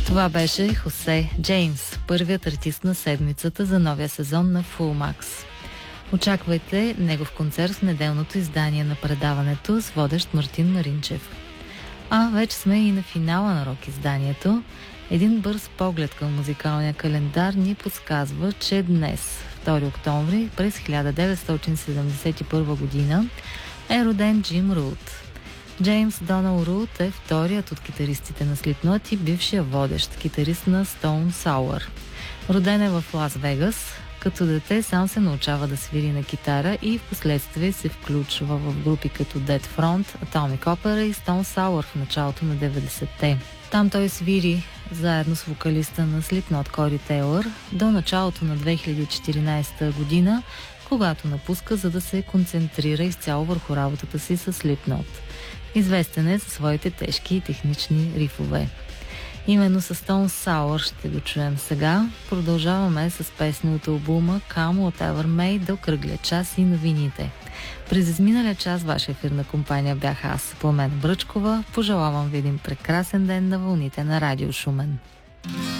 Това беше Хосе Джеймс, първият артист на седмицата за новия сезон на Full Max. Очаквайте негов концерт в неделното издание на предаването с водещ Мартин Маринчев. А вече сме и на финала на рок изданието. Един бърз поглед към музикалния календар ни подсказва, че днес, 2 октомври, през 1971 година, е роден Джим Рут. Джеймс Донал Рут е вторият от китаристите на Slipknot и бившия водещ китарист на Stone Sour. Роден е в Лас Вегас. Като дете сам се научава да свири на китара и впоследствие се включва в групи като Dead Front, Atomic Opera и Stone Sour в началото на 90-те. Там той свири заедно с вокалиста на Slipknot Кори Тейлър до началото на 2014 година, когато напуска, за да се концентрира изцяло върху работата си с Slipknot. Известен е за своите тежки и технични рифове. Именно с Stone Sour ще го чуем сега. Продължаваме с песни от албума Come Whatever May до кръглия час и новините. През изминалия час ваша ефирна компания бях аз, Пламена Бръчкова. Пожелавам ви един прекрасен ден на вълните на Радио Шумен.